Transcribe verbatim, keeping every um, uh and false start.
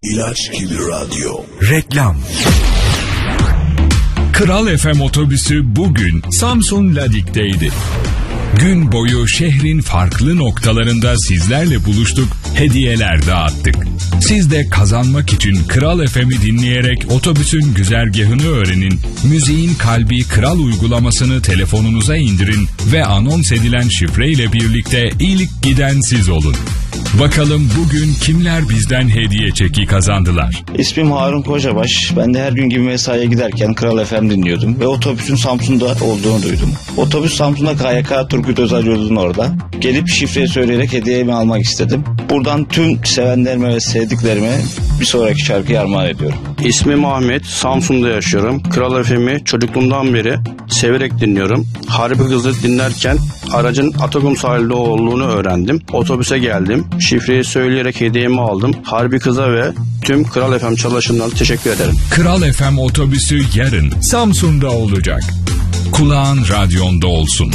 İlaç gibi radyo. Reklam. Kral F M otobüsü bugün Samsun Ladik'teydi. Gün boyu şehrin farklı noktalarında sizlerle buluştuk, hediyeler dağıttık. Siz de kazanmak için Kral F M'i dinleyerek otobüsün güzergahını öğrenin, müziğin kalbi Kral uygulamasını telefonunuza indirin ve anons edilen şifreyle birlikte ilk giden siz olun. Bakalım bugün kimler bizden hediye çeki kazandılar? İsmim Harun Kocabaş. Ben de her gün gibi mesaiye giderken Kral F M dinliyordum ve otobüsün Samsun'da olduğunu duydum. Otobüs Samsun'da K Y K Turgut Özal yolunun orada. Gelip şifreyi söyleyerek hediyemi almak istedim. Buradan tüm sevenlerime ve sevdiklerime bir sonraki şarkıyı armağan ediyorum. İsmim Ahmet, Samsun'da yaşıyorum. Kral F M'i çocukluğumdan beri severek dinliyorum. Harbi Kızı dinlerken aracın Atakum sahilde olduğunu öğrendim. Otobüse geldim. Şifreyi söyleyerek hediyemi aldım. Harbi Kız'a ve tüm Kral F M çalışanlarına teşekkür ederim. Kral F M otobüsü yarın Samsun'da olacak. Kulağın radyonda olsun.